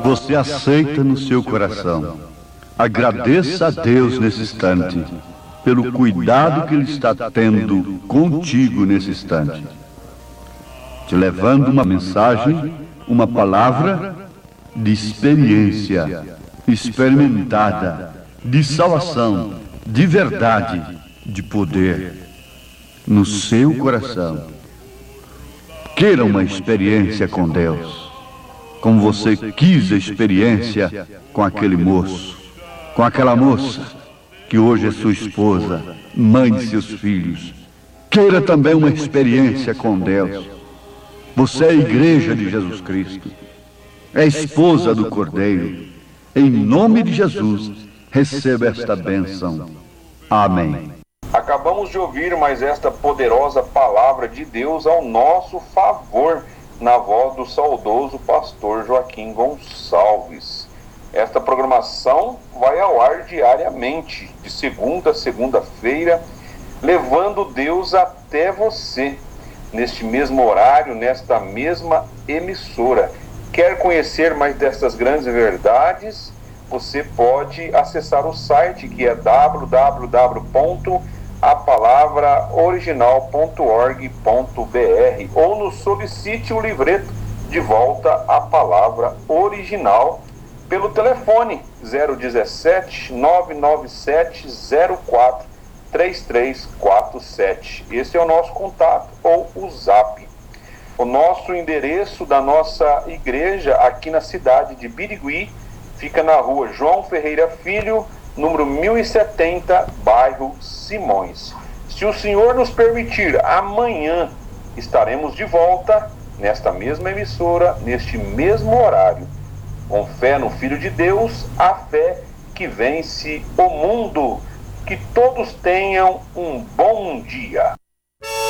você aceita no seu coração. Agradeça a Deus nesse instante, pelo cuidado que Ele está tendo contigo nesse instante, te levando uma mensagem, uma palavra de experiência, experimentada, de salvação, de verdade, de poder, no seu coração. Queira uma experiência com Deus, como você quis a experiência com aquele moço, com aquela moça, que hoje é sua esposa, mãe de seus filhos. Queira também uma experiência com Deus. Você é a igreja de Jesus Cristo, é a esposa do Cordeiro. Em nome de Jesus, receba esta bênção. Amém. Acabamos de ouvir mais esta poderosa palavra de Deus ao nosso favor, na voz do saudoso pastor Joaquim Gonçalves. Esta programação vai ao ar diariamente, de segunda a segunda-feira, levando Deus até você, neste mesmo horário, nesta mesma emissora. Quer conhecer mais destas grandes verdades? Você pode acessar o site, que é www.apalavraoriginal.org.br, ou nos solicite o livreto De Volta à Palavra Original pelo telefone 017 997 04 3347. Esse é o nosso contato, ou o zap. O nosso endereço da nossa igreja aqui na cidade de Birigui fica na rua João Ferreira Filho, número 1070, bairro Simões. Se o Senhor nos permitir, amanhã estaremos de volta nesta mesma emissora, neste mesmo horário, com fé no Filho de Deus, a fé que vence o mundo. Que todos tenham um bom dia.